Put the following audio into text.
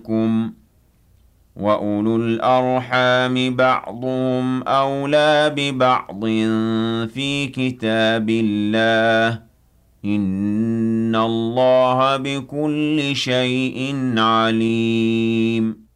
أَزْوَاجِكُمْ ۚ وَأُولُو الْأَرْحَامِ بَعْضُهُمْ أَوْلَىٰ بِبَعْضٍ فِي كِتَابِ اللَّهِ ۗ إِنَّ اللَّهَ بِكُلِّ شَيْءٍ عَلِيمٌ